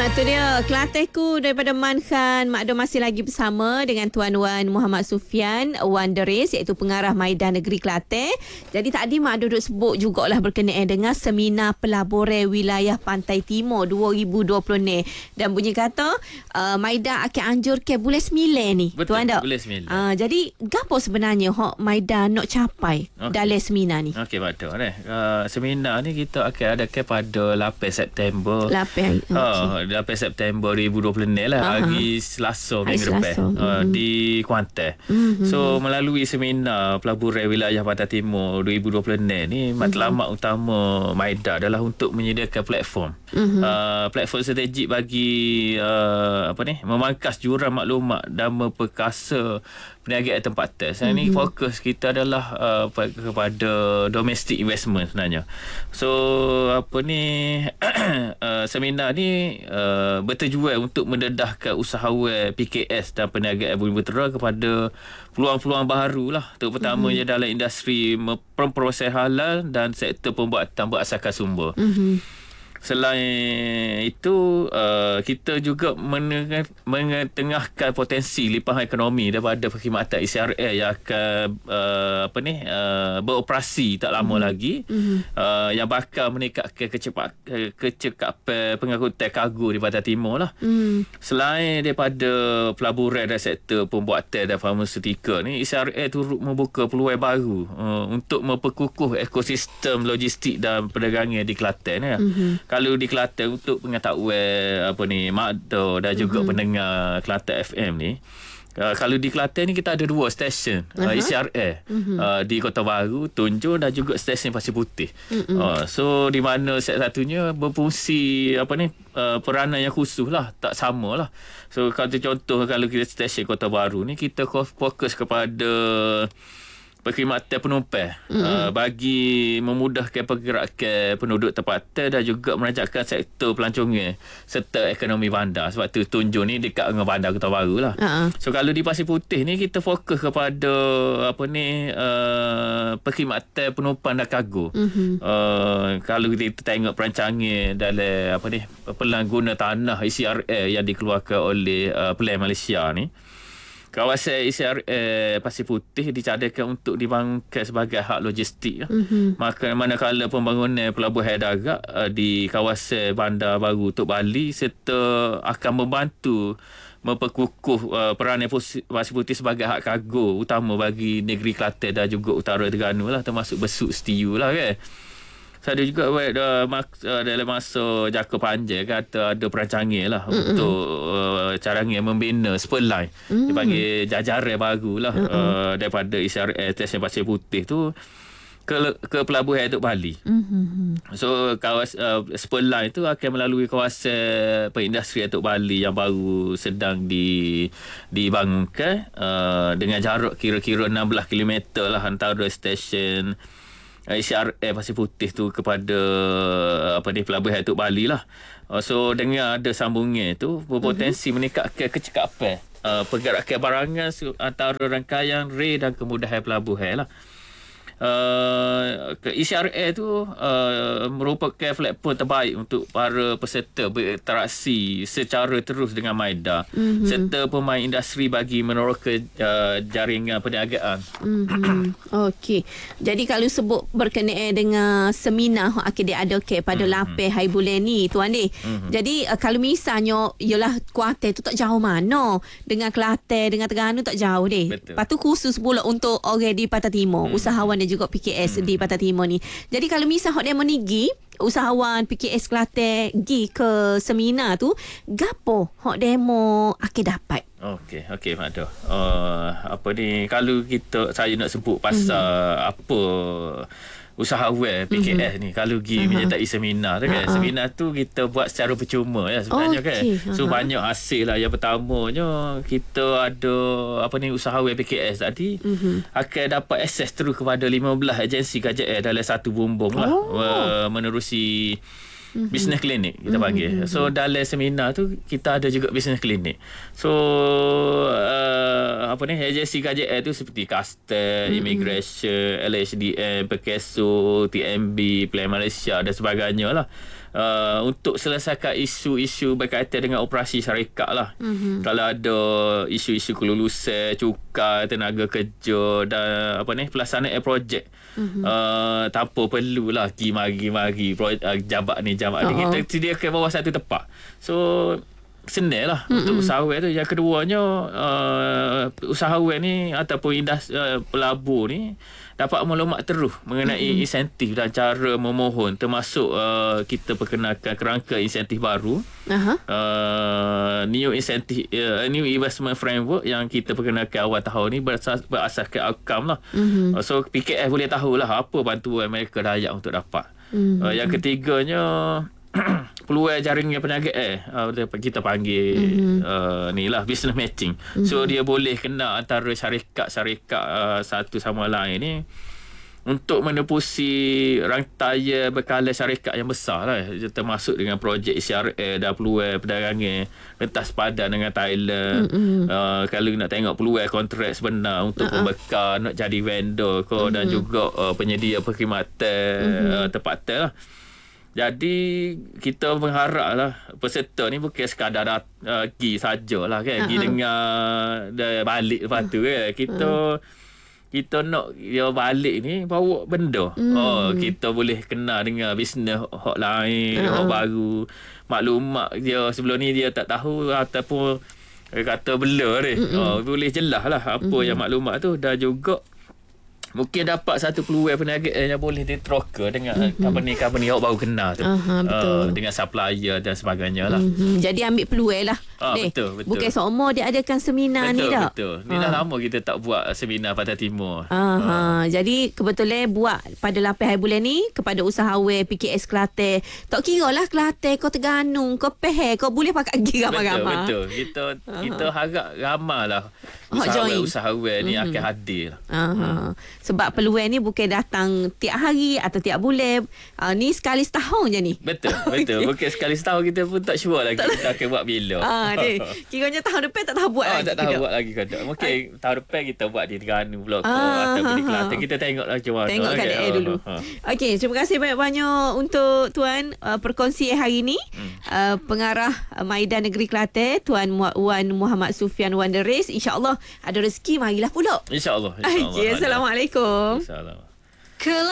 Itu dia Kelateku daripada Mankan. Mak Dor masih lagi bersama dengan Tuan Wan Muhammad Sufian Wan Deris, iaitu pengarah Maidah Negeri Kelantan. Jadi tadi Mak Dor duk sebut jugalah berkenaan dengan Seminar Pelaburan Wilayah Pantai Timur 2020 ni. Dan bunyi kata Maidah akan anjurkan bulan 9 ni. Betul, Tuan tak? bulan 9. Jadi gapo sebenarnya hok Maidah nak capai dalam seminar ni? Okey, betul. Seminar ni kita akan adakan pada 8 September. 8 8 September 2020 ni lah, hari Selasa minggu depan di Kuantan. So melalui seminar Pelaburan Wilayah Pantai Timur 2020 ni, matlamat utama Maidah adalah untuk menyediakan platform. Platform strategik bagi memangkas jurang maklumat dan memperkasa perniagaan tempatan. Sekarang ni fokus kita adalah kepada domestic investment sebenarnya. So seminar ni bertujuan untuk mendedahkan usahawan PKS dan perniagaan bumi putera kepada peluang-peluang baru lah. Terutamanya dalam industri pemprosesan halal dan sektor pembuatan berasaskan sumber. Selain itu, kita juga mengetengahkan potensi limpahan ekonomi daripada perkhidmatan ICRA yang akan beroperasi tak lama lagi, yang bakal meningkatkan kecekapan pengangkutan kargo di Pantai Timur lah. Selain daripada pelaburan dan sektor pembuatan dan farmaseutika ni, ICRA turut membuka peluang baru untuk memperkukuh ekosistem logistik dan perdagangan di Kelantan ya. Kalau di Kelantan, untuk pengetahuan Mak Dor dan juga pendengar Kelantan FM ni, kalau di Kelantan ni kita ada 2 stesen ICRA di Kota Baru, Tunjur dan juga stesen Pasir Putih. So di mana satunya berfungsi peranan yang khusus lah, tak sama lah. So contoh kalau kita stesen Kota Baru ni, kita fokus kepada perkhidmatan penumpang bagi memudahkan pergerakan penduduk tempatan dan juga merajakkan sektor pelancongan serta ekonomi bandar. Sebab tu Tunjur ni dekat dengan bandar Kota Baru lah. So kalau di Pasir Putih ni, kita fokus kepada perkhidmatan penumpang dan kargo. Kalau kita tengok perancangan dalam pelan guna tanah ICRA yang dikeluarkan oleh Pelan Malaysia ni, kawasan ICRA Pasir Putih dicadangkan untuk dibangunkan sebagai hak logistik. Maka manakala pembangunan pelabuhan darat di kawasan bandar baru Tok Bali serta akan membantu memperkukuh peranan Pasir Putih sebagai hak kargo utama bagi negeri Kelantan dan juga Utara Terengganu lah, termasuk besuk setiu lah kan. Ada juga dalam masa jangka panjang kata ada perancangan lah untuk carangan membina spurline, dipanggil jajaran baru lah, daripada ICRA stesen Pasir Putih tu ke pelabuhan Tok Bali. So spurline tu akan melalui kawasan perindustrian Tok Bali yang baru sedang dibangunkan, dengan jarak kira-kira 16 km lah antara stesen ICRA Pasir Putih tu kepada pelabuhan Tok Bali lah. So dengan ada sambungan tu berpotensi meningkatkan kecekapan pergerakan barangan antara rangkaian rel dan kemudahan pelabuhan lah. ICRA tu merupakan platform terbaik untuk para peserta berinteraksi secara terus dengan Maidah serta pemain industri bagi meneroka jaringan perniagaan. Okey. Jadi kalau sebut berkenaan dengan seminar akan diadakan pada 8 hari bulan ni Tuan ni. Jadi kalau misalnya ialah Kuantan tu tak jauh mana, dengan Kelantan dengan Terengganu tak jauh deh. Lepas tu khusus pula untuk orang di Pantai Timur, usahawan dan juga PKS di Pantai Timur ni. Jadi kalau misal hok demo ni gi usahawan PKS Kelantan gi ke seminar tu, gapo hok demo akan dapat? Okey Mak Dor. Kalau saya nak sebut pasal usahawan PKS ni, kalau pergi menyertai seminar tu kan, seminar tu kita buat secara percuma ya sebenarnya kan. So banyak hasil lah. Yang pertamanya, kita ada usahawan PKS tadi akan dapat akses terus kepada 15 agensi KJL dalam satu bumbung lah, menerusi business clinic kita panggil. So dalam seminar tu kita ada juga business clinic. So agensi KJL tu seperti Custom, Immigration, LHDN, Perkeso, TMB, Plan Malaysia dan sebagainya lah. untuk selesaikan isu-isu berkaitan dengan operasi syarikat lah. Kalau ada isu-isu kelulusan, cukai, tenaga kerja dan pelaksanaan projek, tanpa perlulah magi jabat ni kita sediakan bawah satu tempat. So senang lah untuk usahawan tu. Yang keduanya, usahawan ni ataupun pelabur ni dapat maklumat terus mengenai insentif dan cara memohon, termasuk kita perkenalkan kerangka insentif baru, new investment framework yang kita perkenalkan awal tahun ni berasaskan outcome lah. So PKS boleh tahulah apa bantuan mereka layak untuk dapat. Yang ketiganya, peluang jaringan perniagaan, kita panggil ni lah business matching. So dia boleh kena antara syarikat satu sama lain ni untuk menepusi rantaian berkala syarikat yang besar lah, termasuk dengan projek ICRA dan peluang perdagangan rentas padan dengan Thailand. Kalau nak tengok peluang kontrak sebenar untuk pembekal, nak jadi vendor dan juga penyedia perkhidmatan tempatan lah. Jadi kita mengharap lah peserta ni bukan sekadar pergi sajalah kan, pergi dengar dan balik lepas tu kan. Kita nak dia balik ni bawa benda. Kita boleh kenal dengan bisnes hak lain, hak baru, maklumat dia sebelum ni dia tak tahu ataupun kata blur ni. Boleh jelas lah apa yang maklumat tu, dan juga mungkin dapat satu peluang perniagaan yang boleh diteroka dengan company-company yang baru kenal tu. Betul. Dengan supplier dan sebagainya lah. Jadi ambil peluang lah. Betul. Bukan seumur dia adakan seminar ni tak? Betul. Ni dah lama kita tak buat seminar Pantai Timur. Jadi kebetulan buat pada 8 hari bulan ni kepada usahawan PKS Kelantan. Tak kira lah Kelantan, kau Terengganu, kau Pahang, kau boleh pakai gigi ramai-ramai. Betul. Kita harap ramai lah usahawan ni akan hadir. Sebab peluang ni bukan datang tiap hari atau tiap bulan. Ni sekali setahun je ni. Betul. Bukan sekali setahun, kita pun tak sure lagi kita akan buat bila. Kiranya tahun depan tak tahu buat lagi. Tak tahu buat lagi ke tak. Mungkin tahun depan kita buat di Terengganu pula ataupun di Kelantan. Kita tengoklah macam mana. Tengok keadaan dulu. Okey, terima kasih banyak-banyak untuk Tuan perkongsian hari ni. Pengarah Maidan Negeri Kelantan, Tuan Wan Muhammad Sufian Wan Deris. InsyaAllah ada rezeki, marilah pula. InsyaAllah. Okey, Assalamualaikum. Assalamualaikum.